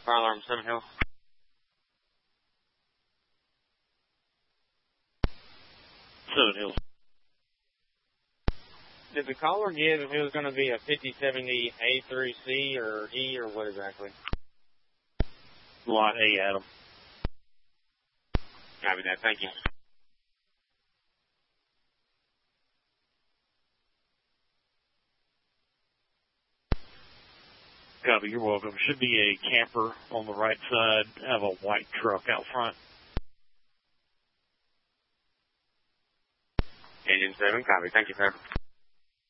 Fire alarm 7 Hill. 7 Hill. Did the caller give if it was going to be a 5070 A through C or E or what exactly? Lot A, Adam. Copy that. Thank you. Copy, you're welcome. Should be a camper on the right side. Have a white truck out front. Engine 7, copy. Thank you, sir.